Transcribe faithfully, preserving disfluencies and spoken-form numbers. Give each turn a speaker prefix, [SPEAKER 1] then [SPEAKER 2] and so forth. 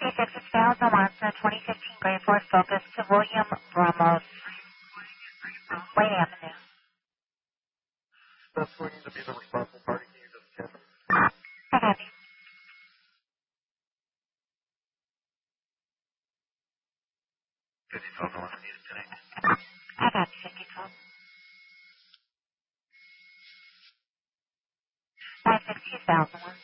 [SPEAKER 1] six thousand one, twenty fifteen Gray Force Focus to William Ramos, Wayne Avenue.
[SPEAKER 2] That's going to be the responsible party. Can you just check?
[SPEAKER 1] I have you.
[SPEAKER 2] fifty thousand one, I need it today.
[SPEAKER 1] I got you, fifty twelve. five six two thousand one.